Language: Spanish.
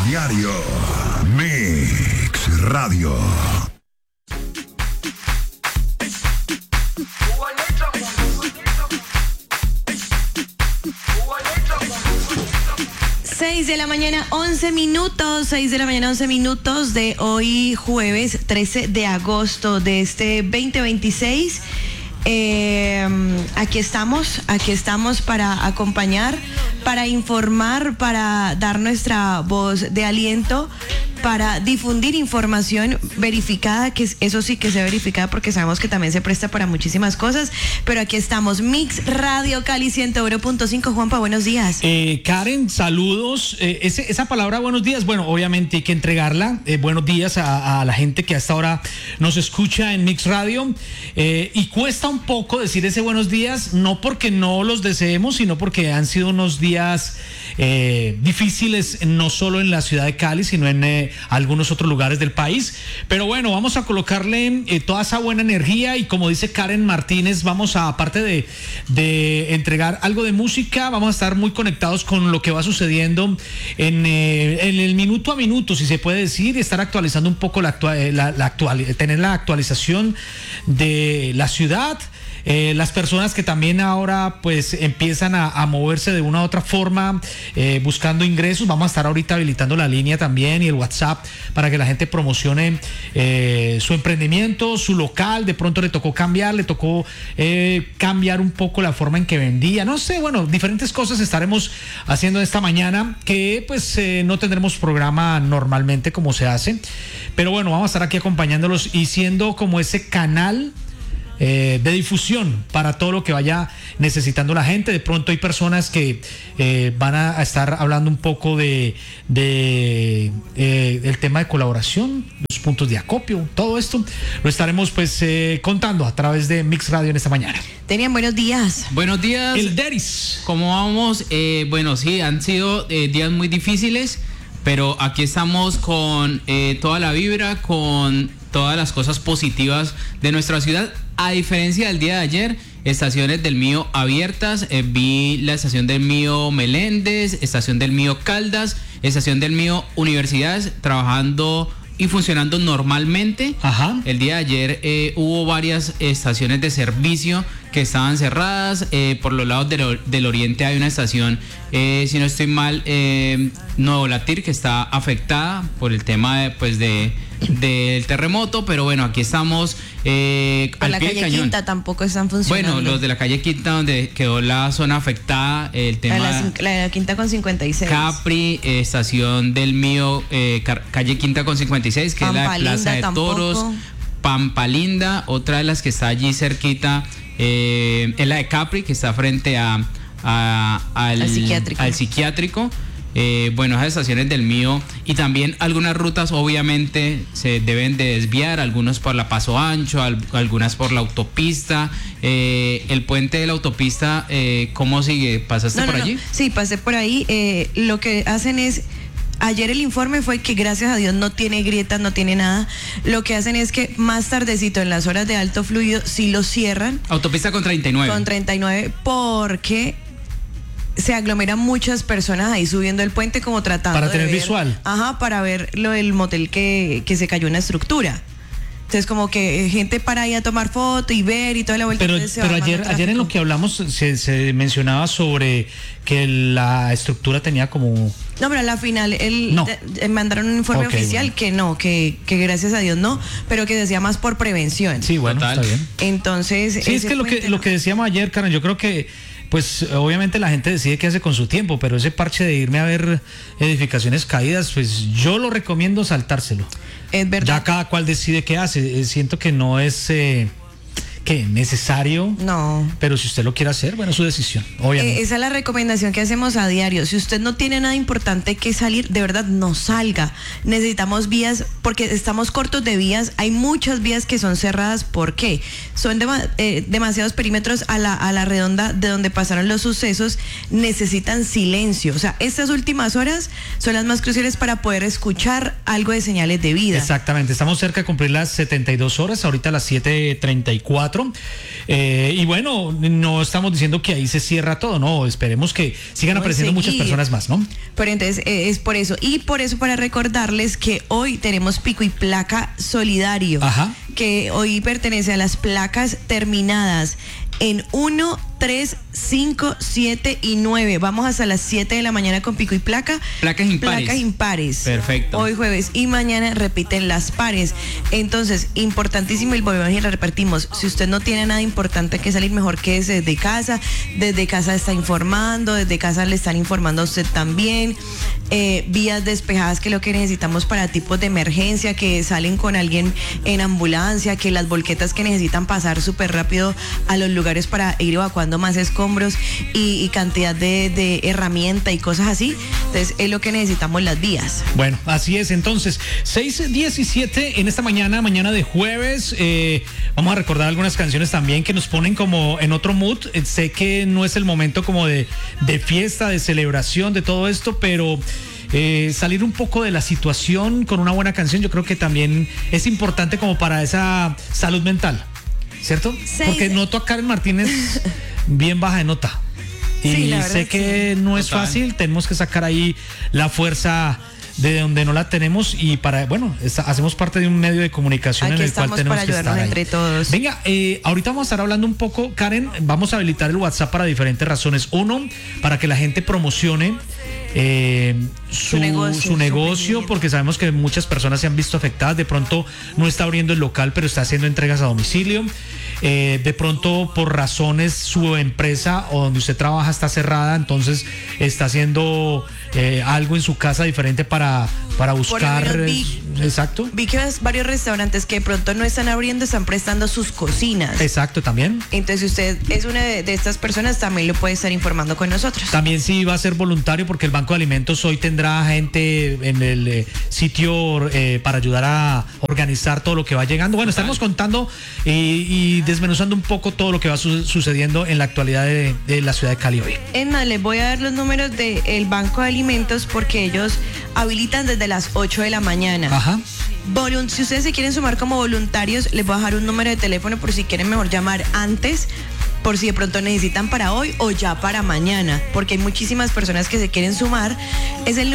diario. Mix Radio. Seis de la mañana, 11 minutos. 6 de la mañana, 11 minutos de hoy, jueves 13 de agosto de este 2026. Aquí estamos para acompañar, para informar, para dar nuestra voz de aliento, para difundir información verificada, que eso sí que sea verificada, porque sabemos que también se presta para muchísimas cosas, pero aquí estamos, Mix Radio Cali 101.5. Juanpa, buenos días. Karen, saludos. Esa palabra buenos días, bueno, obviamente hay que entregarla. Buenos días a la gente que hasta ahora nos escucha en Mix Radio, y cuesta un poco decir ese buenos días, no porque no los deseemos, sino porque han sido unos días difíciles, no solo en la ciudad de Cali, sino en algunos otros lugares del país. Pero bueno, vamos a colocarle toda esa buena energía, y como dice Karen Martínez, vamos a, aparte de entregar algo de música, vamos a estar muy conectados con lo que va sucediendo en el minuto a minuto, si se puede decir, y estar actualizando un poco tener la actualización de la ciudad. Las personas que también ahora pues empiezan a moverse de una u otra forma, buscando ingresos. Vamos a estar ahorita habilitando la línea también y el WhatsApp para que la gente promocione su emprendimiento, su local. De pronto le tocó cambiar un poco la forma en que vendía, no sé, bueno, diferentes cosas estaremos haciendo esta mañana, que pues no tendremos programa normalmente como se hace, pero bueno, vamos a estar aquí acompañándolos y siendo como ese canal de difusión para todo lo que vaya necesitando la gente. De pronto hay personas que van a estar hablando un poco del tema de colaboración, los puntos de acopio, todo esto lo estaremos pues contando a través de Mix Radio en esta mañana. Tenían buenos días. Buenos días. El Deris. ¿Cómo vamos? Bueno, sí, han sido días muy difíciles, pero aquí estamos con toda la vibra, con todas las cosas positivas de nuestra ciudad. A diferencia del día de ayer, estaciones del Mío abiertas, vi la estación del Mío Meléndez, estación del Mío Caldas, estación del Mío Universidades trabajando y funcionando normalmente. Ajá. El día de ayer hubo varias estaciones de servicio que estaban cerradas. Por los lados del oriente hay una estación, si no estoy mal, Nuevo Latir, que está afectada por el tema del terremoto, pero bueno, aquí estamos Por al la pie del calle cañón. Quinta tampoco están funcionando. Bueno, los de la calle Quinta, donde quedó la zona afectada, el tema la Quinta con 56. Capri, estación del Mío, calle Quinta con 56, que es la de Plaza de Toros. Pampa Linda, otra de las que está allí cerquita, es la de Capri, que está frente al psiquiátrico. Bueno, esas estaciones del Mío, y también algunas rutas obviamente se deben de desviar, algunos por la Paso Ancho, algunas por la autopista. El puente de la autopista, ¿cómo sigue? ¿Pasaste por allí? No. Sí, pasé por ahí. Lo que hacen es, ayer el informe fue que gracias a Dios no tiene grietas, no tiene nada. Lo que hacen es que más tardecito, en las horas de alto fluido, sí lo cierran. Autopista con 39. Con 39, porque se aglomeran muchas personas ahí subiendo el puente, como tratando para tener ver, visual. Ajá, para ver lo del motel que se cayó en la estructura. Entonces, como que gente para ahí a tomar foto y ver y toda la vuelta. Pero ayer en lo que hablamos se mencionaba sobre que la estructura tenía como... No, pero a la final mandaron un informe oficial, bueno, que gracias a Dios no, pero que decía más por prevención. Sí, bueno, total. Está bien. Entonces... Sí, es que lo que decíamos ayer, Karen, yo creo que pues obviamente la gente decide qué hace con su tiempo, pero ese parche de irme a ver edificaciones caídas, pues yo lo recomiendo saltárselo. Es verdad. Ya cada cual decide qué hace. Siento que no es necesario. No. Pero si usted lo quiere hacer, bueno, es su decisión, obviamente. Esa es la recomendación que hacemos a diario. Si usted no tiene nada importante que salir, de verdad no salga. Necesitamos vías, porque estamos cortos de vías. Hay muchas vías que son cerradas. ¿Por qué? Son demasiados perímetros a la redonda de donde pasaron los sucesos. Necesitan silencio. O sea, estas últimas horas son las más cruciales para poder escuchar algo de señales de vida. Exactamente. Estamos cerca de cumplir las 72 horas. Ahorita a las 7:34 4. Y bueno, no estamos diciendo que ahí se cierra todo, no, esperemos que sigan apareciendo muchas personas más, ¿no? Pero entonces es por eso. Y por eso, para recordarles que hoy tenemos pico y placa solidario. Ajá. Que hoy pertenece a las placas terminadas en 1, 3, 5, 7 y 9. Vamos hasta las 7 de la mañana con pico y placa. Placas impares. Placas impares. Perfecto. Hoy jueves y mañana repiten las pares. Entonces, importantísimo, y volvemos y repetimos. Si usted no tiene nada importante que salir, mejor que desde casa. Desde casa está informando, desde casa le están informando a usted también. Vías despejadas, que es lo que necesitamos para tipos de emergencia, que salen con alguien en ambulancia, que las volquetas que necesitan pasar súper rápido a los lugares para ir evacuando más escombros y cantidad de herramienta y cosas así. Entonces es lo que necesitamos, las vías. Bueno, así es. Entonces, 6:17 en esta mañana de jueves. Vamos a recordar algunas canciones también que nos ponen como en otro mood. Sé que no es el momento como de fiesta, de celebración, de todo esto, pero salir un poco de la situación con una buena canción, yo creo que también es importante como para esa salud mental, ¿cierto? Porque noto a Karen Martínez bien baja de nota. Y sí, sé que no es fácil, tenemos que sacar ahí la fuerza de donde no la tenemos, y hacemos parte de un medio de comunicación aquí en el cual tenemos para que estar ayudarnos ahí. entre todos. Venga, ahorita vamos a estar hablando un poco, Karen, vamos a habilitar el WhatsApp para diferentes razones. Uno, para que la gente promocione su negocio, porque sabemos que muchas personas se han visto afectadas. De pronto no está abriendo el local, pero está haciendo entregas a domicilio. De pronto, por razones, su empresa o donde usted trabaja está cerrada, entonces está haciendo algo en su casa diferente para buscar. Exacto. Vi que varios restaurantes que de pronto no están abriendo, están prestando sus cocinas. Exacto, también. Entonces, si usted es una de estas personas, también lo puede estar informando con nosotros. También sí va a ser voluntario, porque el Banco de Alimentos hoy tendrá gente en el sitio para ayudar a organizar todo lo que va llegando. Bueno, estaremos contando y desmenuzando un poco todo lo que va sucediendo en la actualidad de la ciudad de Cali hoy. Es más, les voy a dar los números del Banco de Alimentos, porque ellos habilitan desde las 8 de la mañana. Ajá. Si ustedes se quieren sumar como voluntarios, les voy a dejar un número de teléfono por si quieren mejor llamar antes, por si de pronto necesitan para hoy o ya para mañana, porque hay muchísimas personas que se quieren sumar. Es el